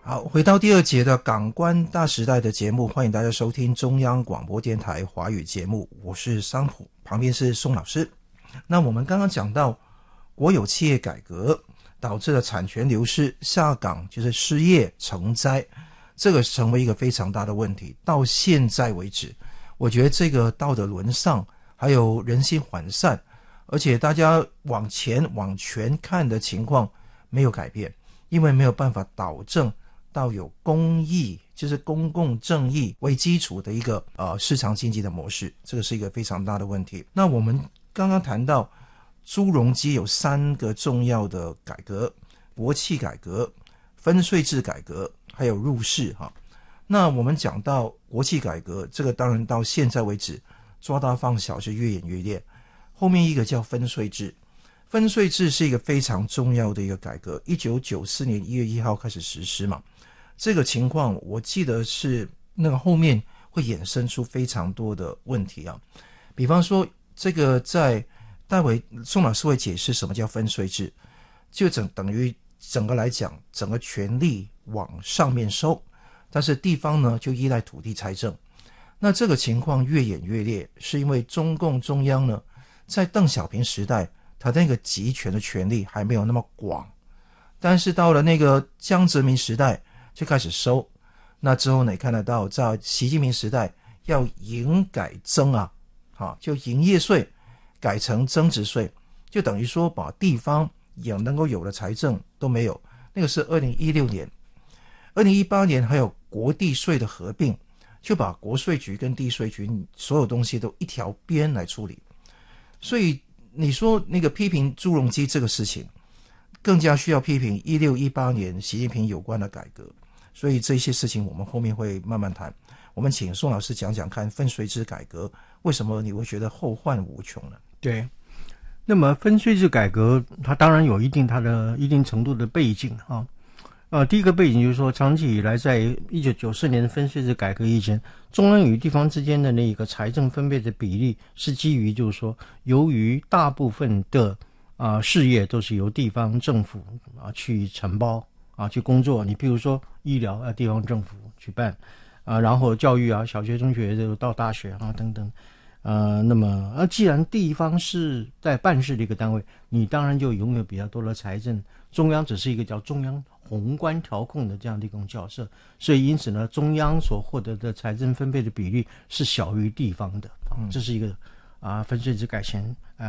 好，回到第二节的港关大时代的节目，欢迎大家收听中央广播电台华语节目，我是桑普，旁边是宋老师。那我们刚刚讲到国有企业改革导致了产权流失，下岗就是失业成灾，这个成为一个非常大的问题。到现在为止，我觉得这个道德沦丧还有人心涣散，而且大家往前往前看的情况没有改变，因为没有办法导正到有公益，就是公共正义为基础的一个市场经济的模式，这个是一个非常大的问题。那我们刚刚谈到朱镕基有3个重要的改革：国企改革、分税制改革，还有入市哈。那我们讲到国企改革，这个当然到现在为止抓大放小是越演越烈。后面一个叫分税制，分税制是一个非常重要的一个改革，1994年1月1号开始实施嘛。这个情况我记得是那个后面会衍生出非常多的问题啊，比方说这个在待会宋老师会解释什么叫分税制，就等于整个来讲，整个权力往上面收，但是地方呢就依赖土地财政。那这个情况越演越烈，是因为中共中央呢在邓小平时代，他那个集权的权力还没有那么广，但是到了那个江泽民时代就开始收。那之后呢，你看得到在习近平时代要营改增就营业税改成增值税，就等于说把地方也能够有的财政都没有。那个是2016年，2018年还有国地税的合并，就把国税局跟地税局所有东西都一条边来处理。所以你说那个批评朱镕基这个事情，更加需要批评16、18年习近平有关的改革。所以这些事情我们后面会慢慢谈。我们请宋老师讲讲看分税制改革为什么你会觉得后患无穷呢？ 对，那么分税制改革它当然有它的一定程度的背景啊。第一个背景就是说，长期以来在1994年的分税制改革以前，中央与地方之间的那个财政分配的比例是基于就是说，由于大部分的事业都是由地方政府去承包去工作，你比如说医疗地方政府去办然后教育小学中学就到大学等等那么既然地方是在办事的一个单位，你当然就拥有比较多的财政，中央只是一个叫中央宏观调控的这样的一种角色，所以因此呢，中央所获得的财政分配的比例是小于地方的这是一个分税制改前